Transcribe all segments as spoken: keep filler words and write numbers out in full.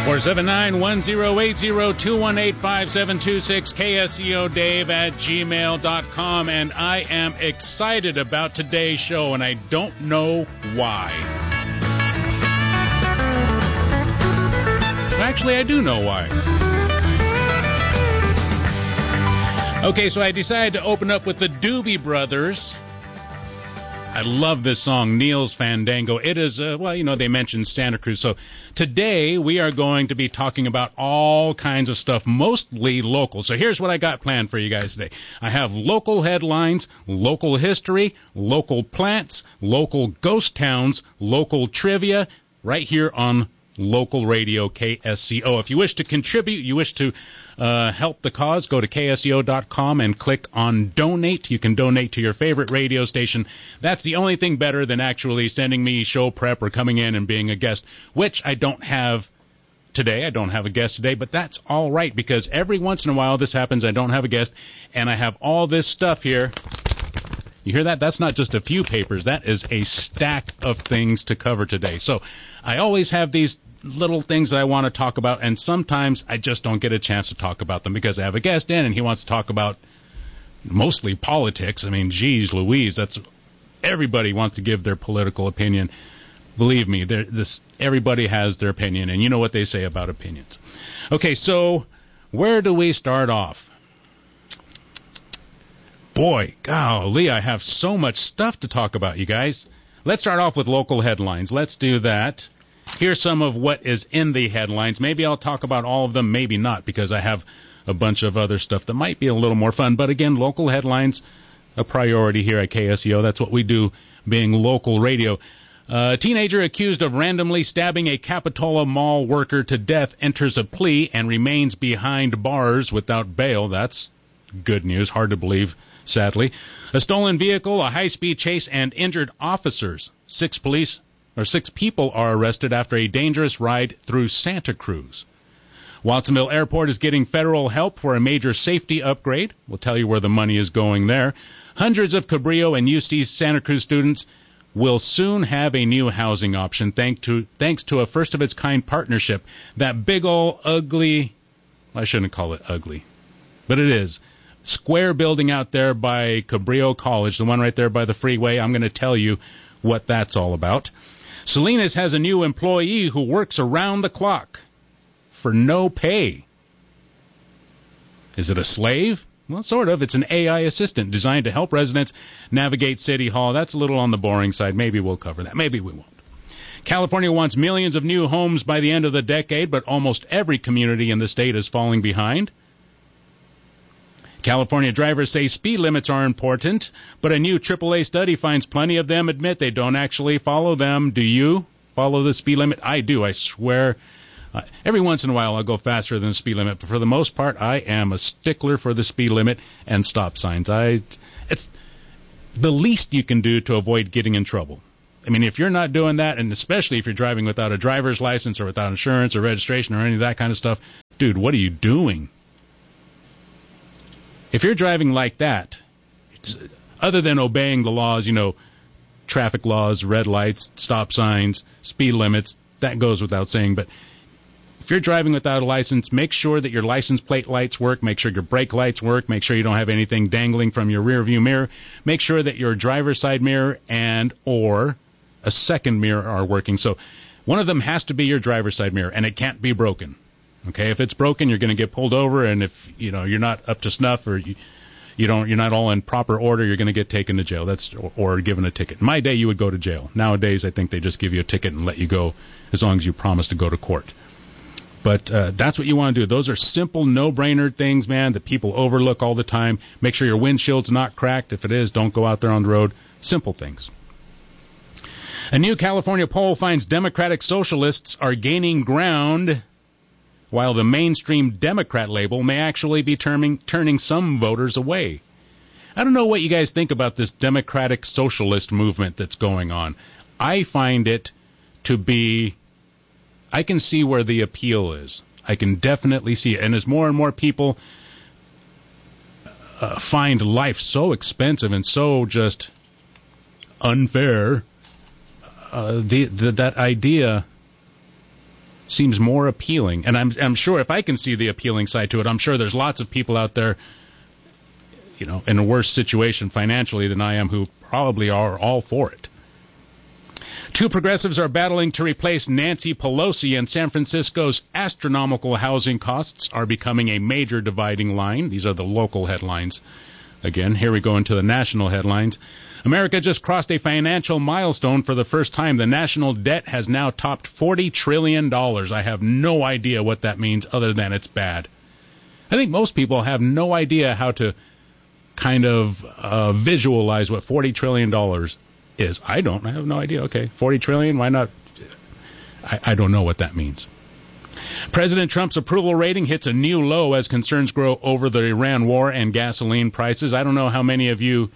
four seven nine, one zero eight zero, two one eight, five seven two six, K S E O Dave at gmail dot com. And I am excited about today's show, and I don't know why. Actually, I do know why. Okay, so I decided to open up with the Doobie Brothers. I love this song, Neil's Fandango. It is, uh, well, you know, they mentioned Santa Cruz. So today we are going to be talking about all kinds of stuff, mostly local. So here's what I got planned for you guys today. I have local headlines, local history, local plants, local ghost towns, local trivia, right here on local radio K S C O. If you wish to contribute, you wish to uh, help the cause, go to K S E O dot com and click on donate. You can donate to your favorite radio station. That's the only thing better than actually sending me show prep or coming in and being a guest, which I don't have today. I don't have a guest today, but that's all right, because every once in a while this happens. I don't have a guest, and I have all this stuff here. You hear that? That's not just a few papers. That is a stack of things to cover today. So I always have these little things that I want to talk about, and sometimes I just don't get a chance to talk about them because I have a guest in and he wants to talk about mostly politics. I mean, geez Louise, that's everybody wants to give their political opinion. Believe me, this everybody has their opinion, and you know what they say about opinions. Okay, so where do we start off? Boy, golly, I have so much stuff to talk about, you guys. Let's start off with local headlines. Let's do that. Here's some of what is in the headlines. Maybe I'll talk about all of them, maybe not, because I have a bunch of other stuff that might be a little more fun. But again, local headlines, a priority here at K S E O. That's what we do, being local radio. A uh, teenager accused of randomly stabbing a Capitola Mall worker to death enters a plea and remains behind bars without bail. That's good news. Hard to believe. Sadly, a stolen vehicle, a high-speed chase, and injured officers. Six police or six people are arrested after a dangerous ride through Santa Cruz. Watsonville Airport is getting federal help for a major safety upgrade. We'll tell you where the money is going there. Hundreds of Cabrillo and U C Santa Cruz students will soon have a new housing option thanks to thanks to a first-of-its-kind partnership. That big ol' ugly, I shouldn't call it ugly, but it is. Square building out there by Cabrillo College, the one right there by the freeway. I'm going to tell you what that's all about. Salinas has a new employee who works around the clock for no pay. Is it a slave? Well, sort of. It's an A I assistant designed to help residents navigate City Hall. That's a little on the boring side. Maybe we'll cover that. Maybe we won't. California wants millions of new homes by the end of the decade, but almost every community in the state is falling behind. California drivers say speed limits are important, but a new triple A study finds plenty of them admit they don't actually follow them. Do you follow the speed limit? I do, I swear. Uh, every once in a while I'll go faster than the speed limit, but for the most part I am a stickler for the speed limit and stop signs. I, it's the least you can do to avoid getting in trouble. I mean, if you're not doing that, and especially if you're driving without a driver's license or without insurance or registration or any of that kind of stuff, dude, what are you doing? If you're driving like that, it's, other than obeying the laws, you know, traffic laws, red lights, stop signs, speed limits, that goes without saying. But if you're driving without a license, make sure that your license plate lights work. Make sure your brake lights work. Make sure you don't have anything dangling from your rear view mirror. Make sure that your driver's side mirror and or a second mirror are working. So one of them has to be your driver's side mirror, and it can't be broken. Okay, if it's broken, you're going to get pulled over, and if you know you're not up to snuff or you, you don't, you're not all in proper order, you're going to get taken to jail. That's or, or given a ticket. In my day, you would go to jail. Nowadays, I think they just give you a ticket and let you go as long as you promise to go to court. But uh, that's what you want to do. Those are simple, no-brainer things, man, that people overlook all the time. Make sure your windshield's not cracked. If it is, don't go out there on the road. Simple things. A new California poll finds Democratic socialists are gaining ground, while the mainstream Democrat label may actually be terming, turning some voters away. I don't know what you guys think about this Democratic socialist movement that's going on. I find it to be, I can see where the appeal is. I can definitely see it. And as more and more people uh, find life so expensive and so just unfair, uh, the, the that idea seems more appealing. And I'm I'm sure if I can see the appealing side to it, I'm sure there's lots of people out there, you know, in a worse situation financially than I am who probably are all for it. Two progressives are battling to replace Nancy Pelosi, and San Francisco's astronomical housing costs are becoming a major dividing line. These are the local headlines. Again, here we go into the national headlines. America just crossed a financial milestone for the first time. The national debt has now topped forty trillion dollars. I have no idea what that means other than it's bad. I think most people have no idea how to kind of uh, visualize what forty trillion dollars is. I don't. I have no idea. Okay, forty trillion dollars, why not? I, I don't know what that means. President Trump's approval rating hits a new low as concerns grow over the Iran war and gasoline prices. I don't know how many of you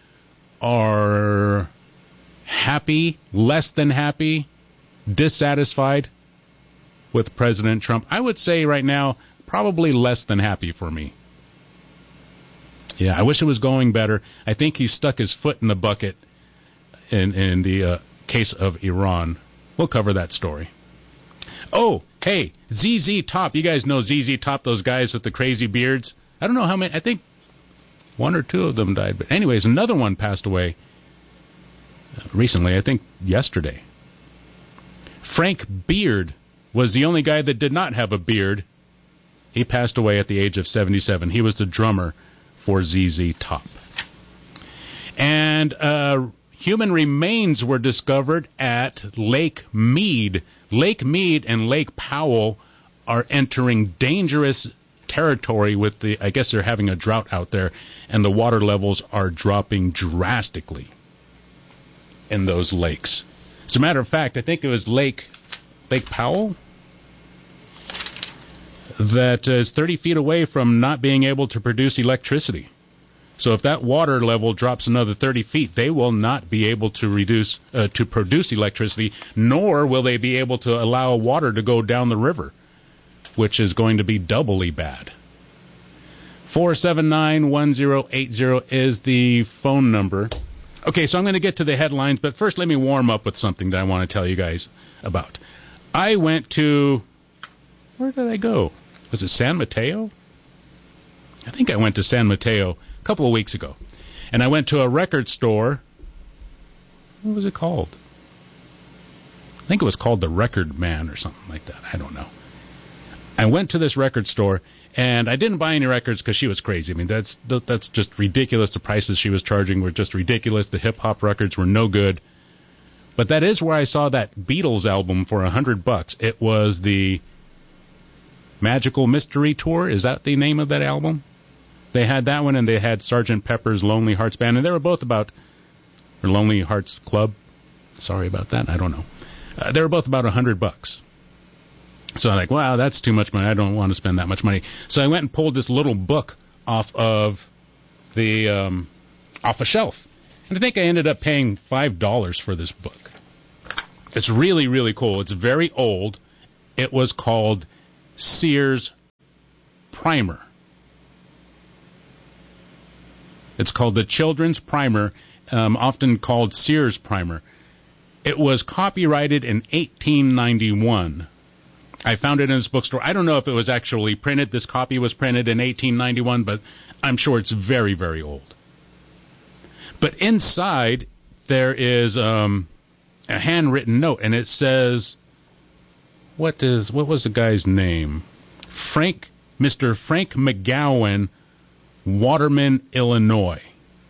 are happy, less than happy, dissatisfied with President Trump. I would say right now, probably less than happy for me. Yeah, I wish it was going better. I think he stuck his foot in the bucket in, in the uh, case of Iran. We'll cover that story. Oh, hey, Z Z Top. You guys know Z Z Top, those guys with the crazy beards? I don't know how many. I think one or two of them died. But anyways, another one passed away recently, I think yesterday. Frank Beard was the only guy that did not have a beard. He passed away at the age of seventy-seven. He was the drummer for Z Z Top. And uh, human remains were discovered at Lake Mead. Lake Mead and Lake Powell are entering dangerous territory with the, I guess they're having a drought out there, and the water levels are dropping drastically in those lakes. As a matter of fact, I think it was Lake Lake Powell that is thirty feet away from not being able to produce electricity. So if that water level drops another thirty feet, they will not be able to reduce uh, to produce electricity, nor will they be able to allow water to go down the river, which is going to be doubly bad. four seven nine, one zero eight zero is the phone number. Okay, so I'm going to get to the headlines, but first let me warm up with something that I want to tell you guys about. I went to... Where did I go? Was it San Mateo? I think I went to San Mateo a couple of weeks ago. And I went to a record store. What was it called? I think it was called the Record Man or something like that. I don't know. I went to this record store, and I didn't buy any records because she was crazy. I mean, that's that's just ridiculous. The prices she was charging were just ridiculous. The hip-hop records were no good. But that is where I saw that Beatles album for a hundred bucks. It was the Magical Mystery Tour. Is that the name of that album? They had that one, and they had Sergeant Pepper's Lonely Hearts Band, and they were both about, or Lonely Hearts Club. Sorry about that. I don't know. Uh, they were both about a hundred bucks. So I'm like, wow, that's too much money. I don't want to spend that much money. So I went and pulled this little book off of the um, off a shelf, and I think I ended up paying five dollars for this book. It's really, really cool. It's very old. It was called Sears Primer. It's called the Children's Primer, um, often called Sears Primer. It was copyrighted in eighteen ninety-one. I found it in this bookstore. I don't know if it was actually printed. This copy was printed in eighteen ninety-one, but I'm sure it's very, very old. But inside, there is um, a handwritten note, and it says, what is what was the guy's name? Frank, Mister Frank McGowan, Waterman, Illinois.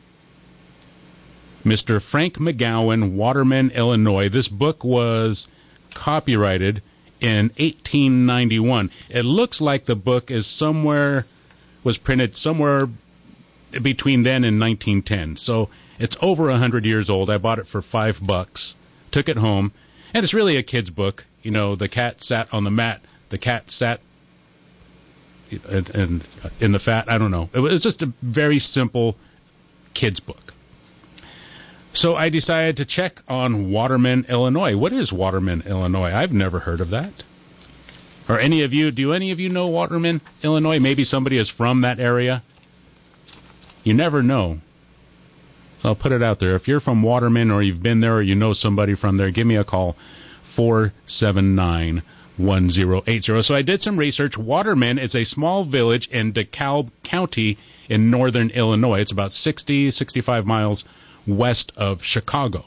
Mister Frank McGowan, Waterman, Illinois. This book was copyrighted in eighteen ninety-one. It looks like the book is somewhere, was printed somewhere between then and nineteen ten. So it's over a hundred years old. I bought it for five bucks, took it home, and it's really a kid's book. You know, the cat sat on the mat, the cat sat in, in, in the fat. I don't know. It was just a very simple kid's book. So I decided to check on Waterman, Illinois. What is Waterman, Illinois? I've never heard of that. Or any of you, do any of you know Waterman, Illinois? Maybe somebody is from that area. You never know. So I'll put it out there. If you're from Waterman or you've been there or you know somebody from there, give me a call, four seven nine, one zero eight zero. So I did some research. Waterman is a small village in DeKalb County in northern Illinois. It's about sixty, sixty-five miles west of Chicago.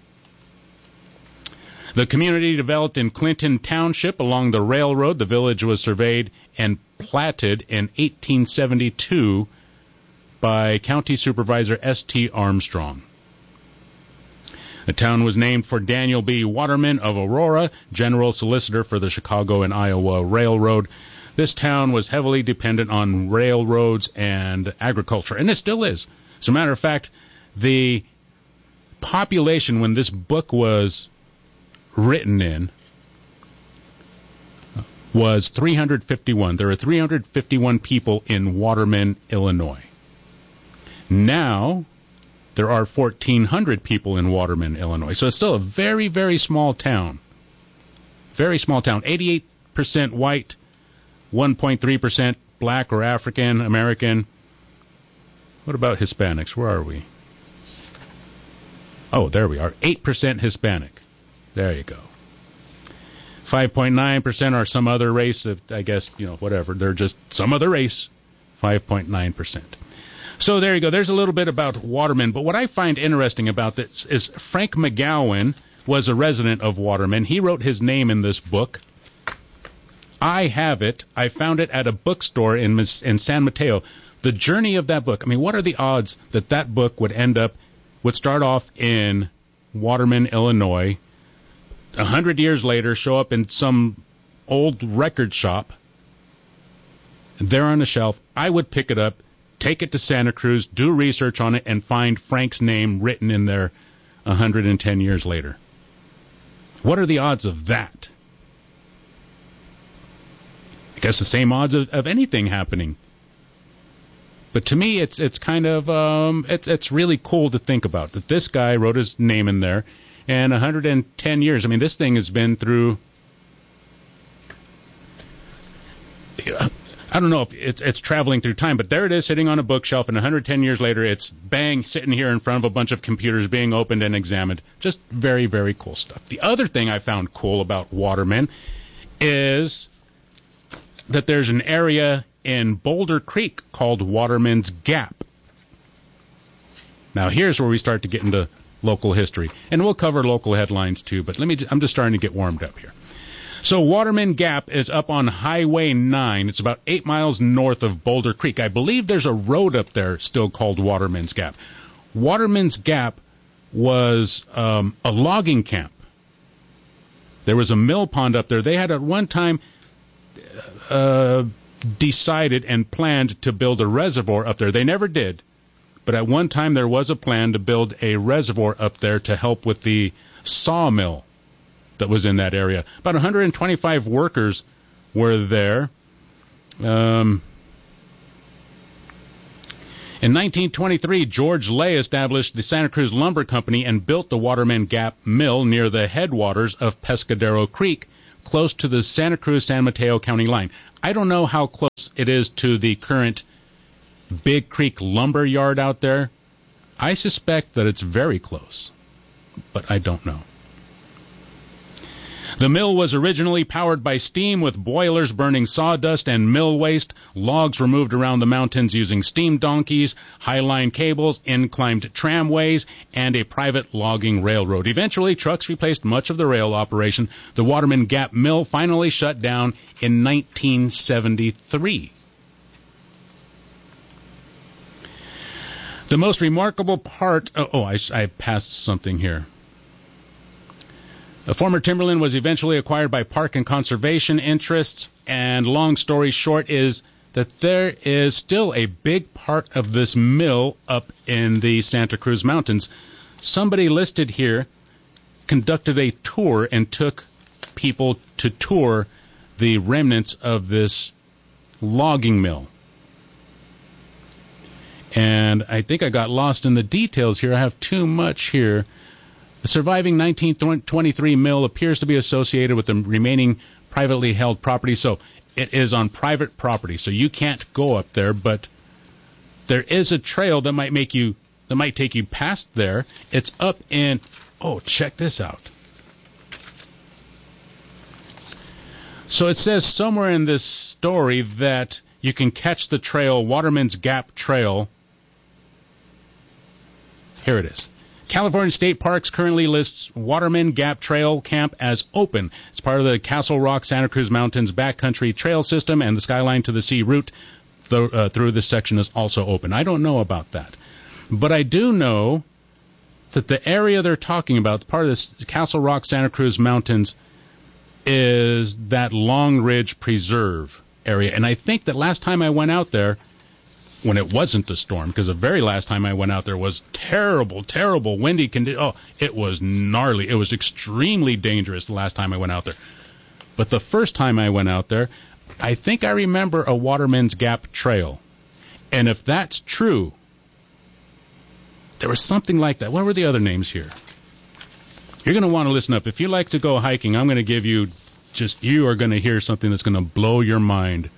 The community developed in Clinton Township along the railroad. The village was surveyed and platted in eighteen seventy-two by County Supervisor S T Armstrong. The town was named for Daniel B. Waterman of Aurora, general solicitor for the Chicago and Iowa Railroad. This town was heavily dependent on railroads and agriculture, and it still is. As a matter of fact, the population when this book was written in was three hundred fifty-one. There are three hundred fifty-one people in Waterman, Illinois. Now, there are fourteen hundred people in Waterman, Illinois. So it's still a very, very small town. Very small town. eighty-eight percent white, one point three percent black or African American. What about Hispanics? Where are we? Oh, there we are. eight percent Hispanic. There you go. five point nine percent are some other race. Of, I guess, you know, whatever. They're just some other race. five point nine percent. So there you go. There's a little bit about Waterman. But what I find interesting about this is Frank McGowan was a resident of Waterman. He wrote his name in this book. I have it. I found it at a bookstore in, in San Mateo. The journey of that book. I mean, what are the odds that that book would end up, would start off in Waterman, Illinois, a hundred years later, show up in some old record shop, there on the shelf. I would pick it up, take it to Santa Cruz, do research on it, and find Frank's name written in there a hundred and ten years later. What are the odds of that? I guess the same odds of, of anything happening. But to me, it's it's kind of um, it's it's really cool to think about that this guy wrote his name in there. And one hundred ten years. I mean, this thing has been through, I don't know if it's, it's traveling through time, but there it is sitting on a bookshelf, and one hundred ten years later, it's bang, sitting here in front of a bunch of computers being opened and examined. Just very, very cool stuff. The other thing I found cool about Waterman is that there's an area in Boulder Creek called Waterman's Gap. Now, here's where we start to get into local history. And we'll cover local headlines too, but let me I'm just starting to get warmed up here. So Waterman Gap is up on Highway nine. It's about eight miles north of Boulder Creek. I believe there's a road up there still called Waterman's Gap. Waterman's Gap was um, a logging camp. There was a mill pond up there. They had at one time uh, decided and planned to build a reservoir up there. They never did. But at one time there was a plan to build a reservoir up there to help with the sawmill that was in that area. About one hundred twenty-five workers were there. Um, in nineteen twenty-three, George Lay established the Santa Cruz Lumber Company and built the Waterman Gap Mill near the headwaters of Pescadero Creek, close to the Santa Cruz-San Mateo County line. I don't know how close it is to the current Big Creek lumber yard out there. I suspect that it's very close, but I don't know. The mill was originally powered by steam with boilers burning sawdust and mill waste. Logs were moved around the mountains using steam donkeys, high-line cables, inclined tramways, and a private logging railroad. Eventually, trucks replaced much of the rail operation. The Waterman Gap Mill finally shut down in nineteen seventy-three. The most remarkable part... Oh, oh I, I passed something here. The former timberland was eventually acquired by park and conservation interests, and long story short is that there is still a big part of this mill up in the Santa Cruz Mountains. Somebody listed here conducted a tour and took people to tour the remnants of this logging mill. And I think I got lost in the details here. I have too much here. The surviving nineteen twenty-three mill appears to be associated with the remaining privately held property. So it is on private property. So you can't go up there, but there is a trail that might make you that might take you past there. It's up in, oh, check this out. So it says somewhere in this story that you can catch the trail, Waterman's Gap Trail. Here it is. California State Parks currently lists Waterman Gap Trail Camp as open. It's part of the Castle Rock Santa Cruz Mountains backcountry trail system, and the Skyline to the Sea route th- uh, through this section is also open. I don't know about that. But I do know that the area they're talking about, part of this Castle Rock Santa Cruz Mountains, is that Long Ridge Preserve area. And I think that last time I went out there, when it wasn't a storm, because the very last time I went out there was terrible, terrible windy conditions. Oh, it was gnarly. It was extremely dangerous the last time I went out there. But the first time I went out there, I think I remember a Waterman's Gap Trail. And if that's true, there was something like that. What were the other names here? You're going to want to listen up. If you like to go hiking, I'm going to give you just, you are going to hear something that's going to blow your mind.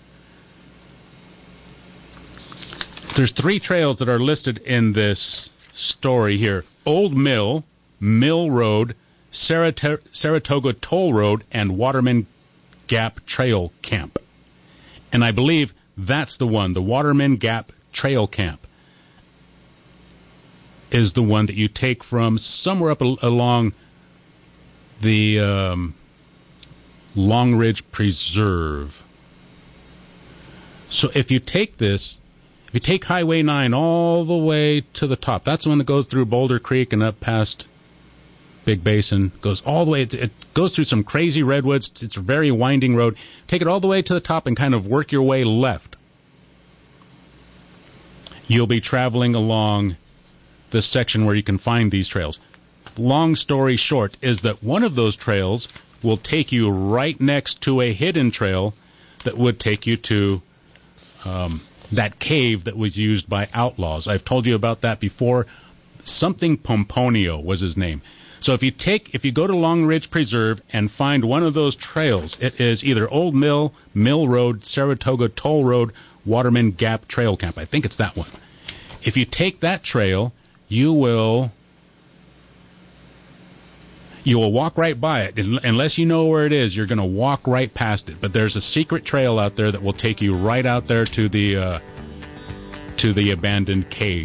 There's three trails that are listed in this story here. Old Mill, Mill Road, Sarat- Saratoga Toll Road, and Waterman Gap Trail Camp. And I believe that's the one, the Waterman Gap Trail Camp, is the one that you take from somewhere up al- along the um, Long Ridge Preserve. So if you take this, if you take Highway nine all the way to the top, that's the one that goes through Boulder Creek and up past Big Basin, goes all the way, it, it goes through some crazy redwoods, it's a very winding road. Take it all the way to the top and kind of work your way left. You'll be traveling along this section where you can find these trails. Long story short is that one of those trails will take you right next to a hidden trail that would take you to um, that cave that was used by outlaws. I've told you about that before. Something Pomponio was his name. So if you take, if you go to Long Ridge Preserve and find one of those trails, it is either Old Mill, Mill Road, Saratoga Toll Road, Waterman Gap Trail Camp. I think it's that one. If you take that trail, you will you will walk right by it. Unless you know where it is, you're going to walk right past it. But there's a secret trail out there that will take you right out there to the uh, to the abandoned cave.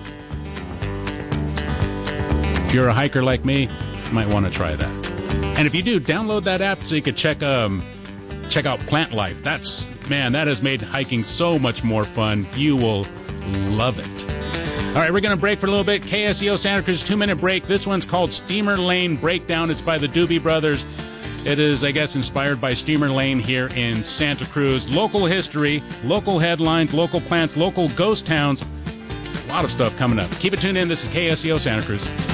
If you're a hiker like me, you might want to try that. And if you do, download that app so you can check um check out Plant Life. That's, man, that has made hiking so much more fun. You will love it. All right, we're going to break for a little bit. K S E O Santa Cruz, two-minute break. This one's called Steamer Lane Breakdown. It's by the Doobie Brothers. It is, I guess, inspired by Steamer Lane here in Santa Cruz. Local history, local headlines, local plants, local ghost towns. A lot of stuff coming up. Keep it tuned in. This is K S E O Santa Cruz.